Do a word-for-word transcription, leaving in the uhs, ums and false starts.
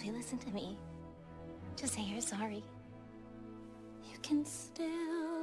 Sophie, listen to me. Just say you're sorry. You can still